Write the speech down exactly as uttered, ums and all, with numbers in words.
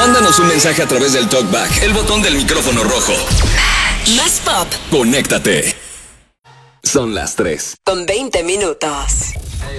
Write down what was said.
Mándanos un mensaje a través del TalkBack, el botón del micrófono rojo. Más pop. Conéctate. Son las tres. Con veinte minutos.